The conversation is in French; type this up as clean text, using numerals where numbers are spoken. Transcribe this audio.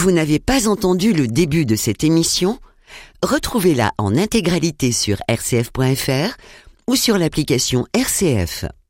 vous n'avez pas entendu le début de cette émission, retrouvez-la en intégralité sur rcf.fr ou sur l'application RCF.